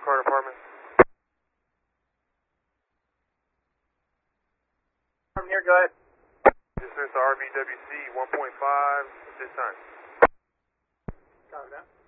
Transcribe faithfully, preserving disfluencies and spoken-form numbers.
car department. I'm here, go ahead. Dismiss R V W C one point five at this time. Copy that.